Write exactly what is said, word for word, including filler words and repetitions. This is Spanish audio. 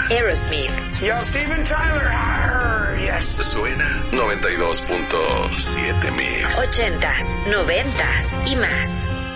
Aerosmith. Yo, Steven Tyler. Arr, yes. Suena noventa y dos punto siete Mix. Ochentas, noventas y más.